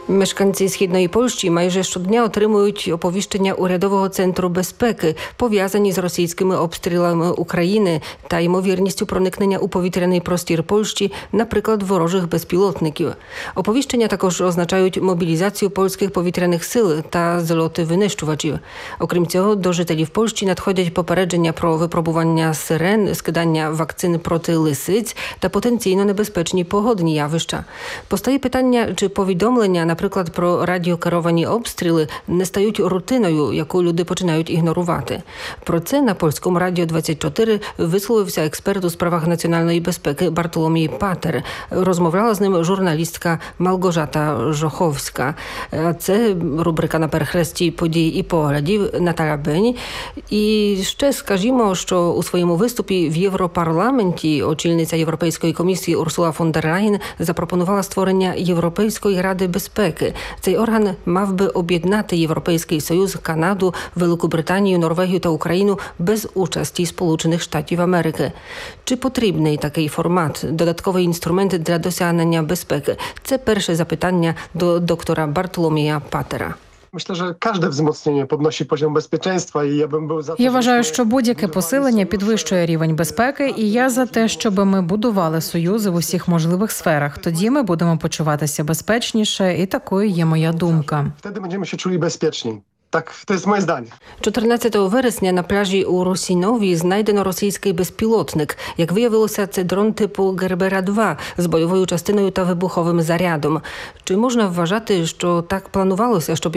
Мешканці Східної Польщі майже щодня отримують оповіщення Урядового центру безпеки, пов'язані з російськими обстрілами України та ймовірністю проникнення у повітряний простір Польщі, наприклад, ворожих безпілотників. Оповіщення також означають мобілізацію польських повітряних сил та зльоти винищувачів. Окрім цього, до жителів Польщі надходять попередження про випробування сирен, скидання вакцин проти лисиць та потенційно небезпечні погодні явища. Постає питання, чи повідомлення, наприклад, про радіокеровані обстріли не стають рутиною, яку люди починають ігнорувати. Про це на Польському радіо 24 висловився експерт у справах національної безпеки Бартоломій Патер. Розмовляла з ним журналістка Малгожата Жоховська. Це рубрика «На перехресті подій і поглядів» Наталя Бень. І ще скажімо, що у своєму виступі в Європарламенті очільниця Європейської комісії Урсула фон дер Ляєн запропонувала створення Європейської ради безпеки. Цей орган мав би об'єднати Європейський Союз, Канаду, Велику Британію, Норвегію та Україну без участі Сполучених Штатів Америки. Чи потрібний такий формат, додатковий інструмент для досягнення безпеки? Це перше запитання до доктора Бартоломія Патера. Я вважаю, що будь-яке посилення підвищує рівень безпеки, і я за те, щоб ми будували союзи в усіх можливих сферах. Тоді ми будемо почуватися безпечніше, і такою є моя думка. Тоді будемо się czuli bezpieczniej. Так, to jest moje zdanie. 14 вересня на пляжі у Росінові знайдено російський безпілотник. Як виявилося, це дрон типу Гербера-2 з бойовою частиною та вибуховим зарядом. Чи можна вважати, що так планувалося, щоб